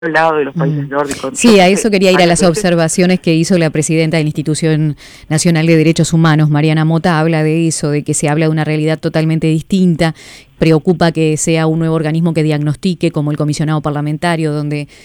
lado de los países nórdicos. Sí, a eso quería ir, a las observaciones que hizo la presidenta de la Institución Nacional de Derechos Humanos, Mariana Mota, habla de eso, de que se habla de una realidad totalmente distinta. Preocupa que sea un nuevo organismo que diagnostique, como el comisionado parlamentario, donde